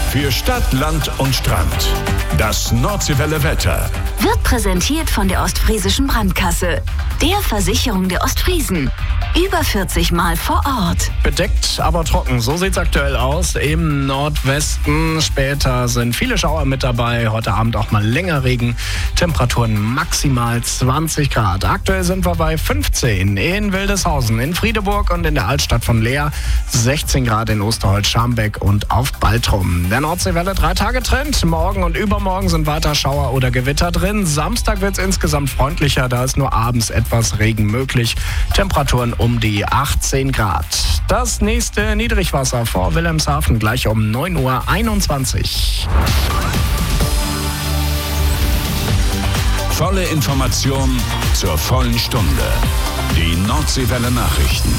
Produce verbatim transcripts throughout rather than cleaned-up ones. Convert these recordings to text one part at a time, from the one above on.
Für Stadt, Land und Strand. Das Nordseewelle Wetter. Wird präsentiert von der Ostfriesischen Brandkasse, der Versicherung der Ostfriesen. Über vierzig Mal vor Ort. Bedeckt, aber trocken. So sieht es aktuell aus. Im Nordwesten. Später sind viele Schauer mit dabei. Heute Abend auch mal länger Regen. Temperaturen maximal zwanzig Grad. Aktuell sind wir bei fünfzehn in Wildeshausen, in Friedeburg und in der Altstadt von Leer. sechzehn Grad in Osterholz, Scharmbeck und auf Baltrum. Der Nordseewelle drei Tage Trend. Morgen und übermorgen sind weiter Schauer oder Gewitter drin. Samstag wird es insgesamt freundlicher. Da ist nur abends etwas Regen möglich. Temperaturen um die achtzehn Grad. Das nächste Niedrigwasser vor Wilhelmshaven gleich um neun Uhr einundzwanzig. Volle Information zur vollen Stunde. Die Nordseewelle Nachrichten.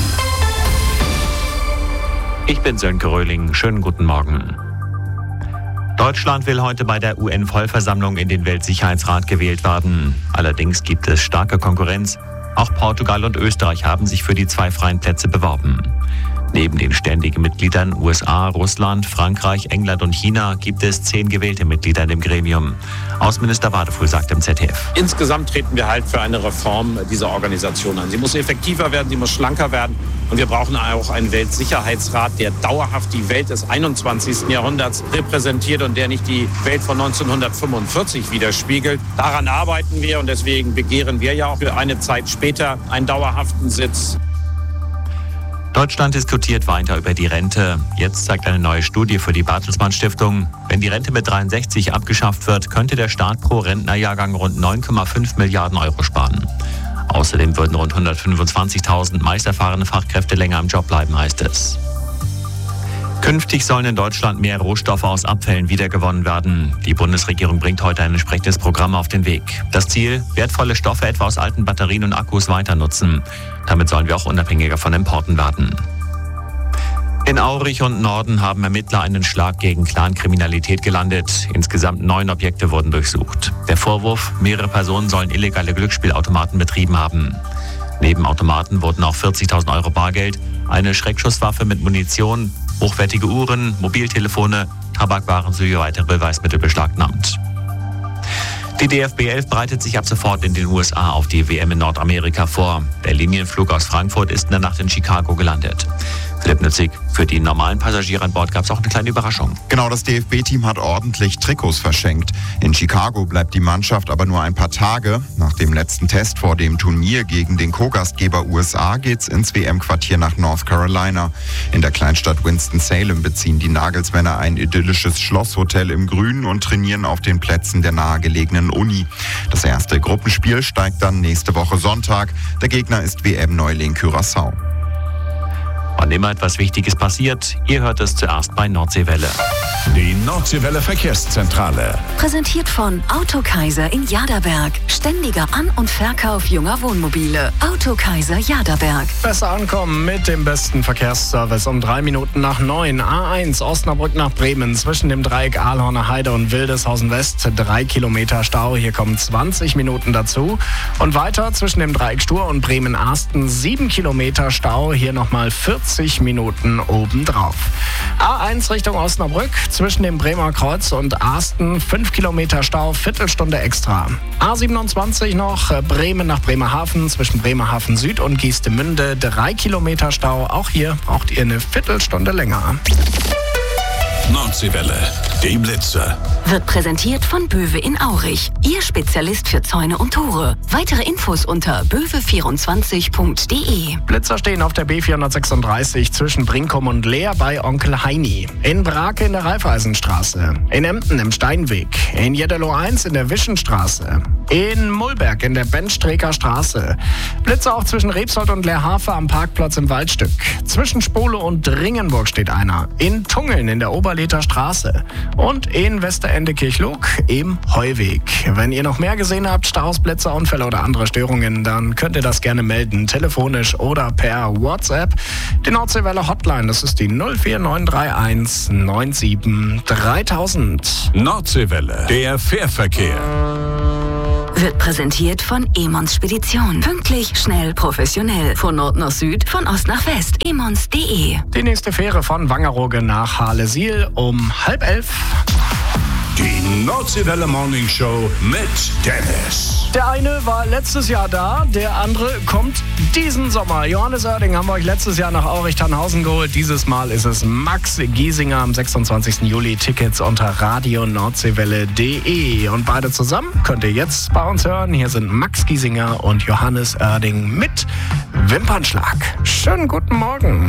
Ich bin Sönke Röhling. Schönen guten Morgen. Deutschland will heute bei der U N-Vollversammlung in den Weltsicherheitsrat gewählt werden. Allerdings gibt es starke Konkurrenz. Auch Portugal und Österreich haben sich für die zwei freien Plätze beworben. Neben den ständigen Mitgliedern U S A, Russland, Frankreich, England und China gibt es zehn gewählte Mitglieder in dem Gremium. Außenminister Wadefuhl sagt im Z D F. Insgesamt treten wir halt für eine Reform dieser Organisation an. Sie muss effektiver werden, sie muss schlanker werden. Und wir brauchen auch einen Weltsicherheitsrat, der dauerhaft die Welt des einundzwanzigsten Jahrhunderts repräsentiert und der nicht die Welt von neunzehnhundertfünfundvierzig widerspiegelt. Daran arbeiten wir und deswegen begehren wir ja auch für eine Zeit später einen dauerhaften Sitz. Deutschland diskutiert weiter über die Rente. Jetzt zeigt eine neue Studie für die Bertelsmann Stiftung: Wenn die Rente mit dreiundsechzig abgeschafft wird, könnte der Staat pro Rentnerjahrgang rund neun Komma fünf Milliarden Euro sparen. Außerdem würden rund hundertfünfundzwanzigtausend meist erfahrene Fachkräfte länger im Job bleiben, heißt es. Künftig sollen in Deutschland mehr Rohstoffe aus Abfällen wiedergewonnen werden. Die Bundesregierung bringt heute ein entsprechendes Programm auf den Weg. Das Ziel: wertvolle Stoffe etwa aus alten Batterien und Akkus weiter nutzen. Damit sollen wir auch unabhängiger von Importen werden. In Aurich und Norden haben Ermittler einen Schlag gegen Clankriminalität gelandet. Insgesamt neun Objekte wurden durchsucht. Der Vorwurf: mehrere Personen sollen illegale Glücksspielautomaten betrieben haben. Neben Automaten wurden auch vierzigtausend Euro Bargeld, eine Schreckschusswaffe mit Munition, hochwertige Uhren, Mobiltelefone, Tabakwaren sowie weitere Beweismittel beschlagnahmt. Die D F B elf bereitet sich ab sofort in den U S A auf die W M in Nordamerika vor. Der Linienflug aus Frankfurt ist in der Nacht in Chicago gelandet. Philipp Nützig: Für die normalen Passagiere an Bord gab es auch eine kleine Überraschung. Genau, das D F B-Team hat ordentlich Trikots verschenkt. In Chicago bleibt die Mannschaft aber nur ein paar Tage. Nach dem letzten Test vor dem Turnier gegen den Co-Gastgeber U S A geht's ins W M-Quartier nach North Carolina. In der Kleinstadt Winston-Salem beziehen die Nagelsmänner ein idyllisches Schlosshotel im Grünen und trainieren auf den Plätzen der nahegelegenen Uni. Das erste Gruppenspiel steigt dann nächste Woche Sonntag. Der Gegner ist W M-Neuling Curaçao. Wann immer etwas Wichtiges passiert, ihr hört es zuerst bei Nordseewelle. Die Nordseewelle Verkehrszentrale. Präsentiert von Autokaiser in Jaderberg. Ständiger An- und Verkauf junger Wohnmobile. Autokaiser Jaderberg. Besser ankommen mit dem besten Verkehrsservice um drei Minuten nach neun. A eins Osnabrück nach Bremen zwischen dem Dreieck Ahlhorner Heide und Wildeshausen West. Drei Kilometer Stau, hier kommen zwanzig Minuten dazu. Und weiter zwischen dem Dreieck Stur und Bremen-Arsten. Sieben Kilometer Stau, hier nochmal vierzig Minuten obendrauf. A eins Richtung Osnabrück zwischen dem Bremer Kreuz und Arsten. fünf Kilometer Stau, Viertelstunde extra. A siebenundzwanzig noch, Bremen nach Bremerhaven zwischen Bremerhaven Süd und Geestemünde. drei Kilometer Stau, auch hier braucht ihr eine Viertelstunde länger. Nordseewelle, die Blitzer. Wird präsentiert von Böwe in Aurich. Ihr Spezialist für Zäune und Tore. Weitere Infos unter böwe vierundzwanzig punkt de. Blitzer stehen auf der B vierhundertsechsunddreißig zwischen Brinkum und Leer bei Onkel Heini. In Brake in der Raiffeisenstraße. In Emden im Steinweg. In Jeddelo eins in der Wischenstraße. In Mullberg in der Benstreker Straße. Blitzer auch zwischen Rebsold und Leerhafe am Parkplatz im Waldstück. Zwischen Spole und Dringenburg steht einer. In Tungeln in der Oberlether Straße. Und in Westerende-Kirchlug im Heuweg. Wenn ihr noch mehr gesehen habt, Staus, Blitzer, Unfälle oder andere Störungen, dann könnt ihr das gerne melden. Telefonisch oder per WhatsApp. Die Nordseewelle Hotline, das ist die null vier neun drei eins neun sieben dreitausend. Nordseewelle, der Fährverkehr. Wird präsentiert von Emons Spedition. Pünktlich, schnell, professionell. Von Nord nach Süd, von Ost nach West. emons punkt de. Die nächste Fähre von Wangerooge nach Harlesiel um halb elf. Die Nordseewelle Morning Show mit Dennis. Der eine war letztes Jahr da, der andere kommt diesen Sommer. Johannes Oerding haben wir euch letztes Jahr nach Aurich-Tannhausen geholt. Dieses Mal ist es Max Giesinger am sechsundzwanzigsten Juli. Tickets unter radio nordseewelle punkt de. Und beide zusammen könnt ihr jetzt bei uns hören. Hier sind Max Giesinger und Johannes Oerding mit Wimpernschlag. Schönen guten Morgen.